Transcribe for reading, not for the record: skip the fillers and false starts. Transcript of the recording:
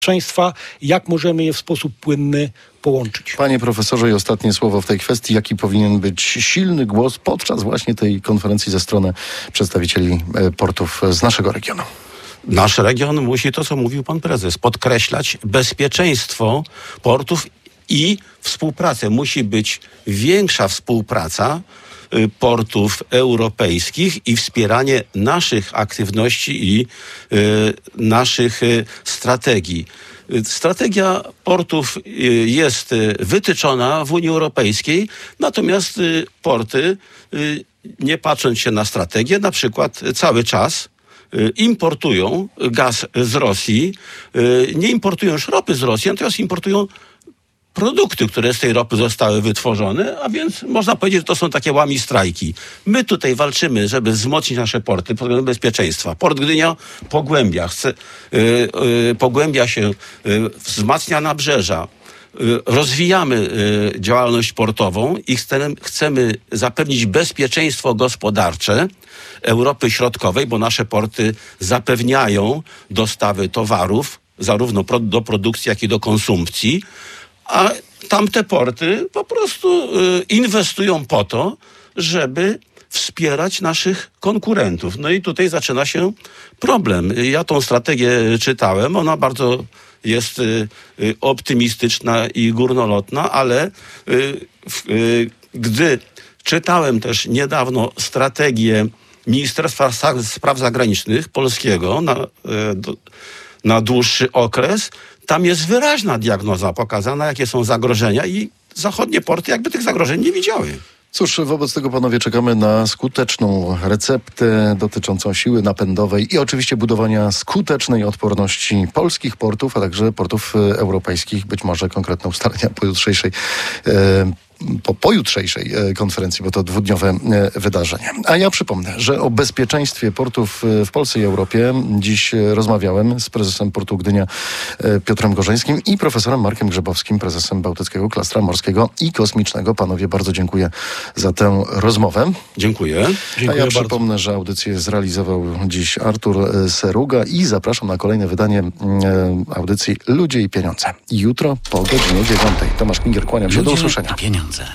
społeczeństwa, jak możemy je w sposób płynny połączyć. Panie profesorze, i ostatnie słowo w tej kwestii. Jaki powinien być silny głos podczas właśnie tej konferencji ze strony przedstawicieli portów z naszego regionu? Nasz region musi, to co mówił pan prezes, podkreślać bezpieczeństwo portów i współpracę. Musi być większa współpraca portów europejskich i wspieranie naszych aktywności i naszych strategii. Strategia portów jest wytyczona w Unii Europejskiej, natomiast porty, nie patrząc się na strategię, na przykład cały czas importują gaz z Rosji, nie importują już ropy z Rosji, natomiast importują produkty, które z tej ropy zostały wytworzone, a więc można powiedzieć, że to są takie łamistrajki. My tutaj walczymy, żeby wzmocnić nasze porty pod względem bezpieczeństwa. Port Gdynia pogłębia się, wzmacnia nabrzeża. Rozwijamy działalność portową i chcemy zapewnić bezpieczeństwo gospodarcze Europy Środkowej, bo nasze porty zapewniają dostawy towarów, zarówno do produkcji, jak i do konsumpcji, a tamte porty po prostu inwestują po to, żeby wspierać naszych konkurentów. No i tutaj zaczyna się problem. Ja tą strategię czytałem, ona bardzo jest optymistyczna i górnolotna, ale gdy czytałem też niedawno strategię Ministerstwa Spraw Zagranicznych polskiego na dłuższy okres, tam jest wyraźna diagnoza pokazana, jakie są zagrożenia i zachodnie porty jakby tych zagrożeń nie widziały. Cóż, wobec tego, panowie, czekamy na skuteczną receptę dotyczącą siły napędowej i oczywiście budowania skutecznej odporności polskich portów, a także portów europejskich. Być może konkretne ustalenia po jutrzejszej konferencji, bo to dwudniowe wydarzenie. A ja przypomnę, że o bezpieczeństwie portów w Polsce i Europie dziś rozmawiałem z prezesem Portu Gdynia Piotrem Gorzeńskim i profesorem Markiem Grzebowskim, prezesem Bałtyckiego Klastra Morskiego i Kosmicznego. Panowie, bardzo dziękuję za tę rozmowę. Dziękuję. A ja przypomnę, że audycję zrealizował dziś Artur Seruga i zapraszam na kolejne wydanie audycji Ludzie i Pieniądze. Jutro po godzinie 9. Tomasz Klingier, kłaniam się. Do usłyszenia. Pieniądze.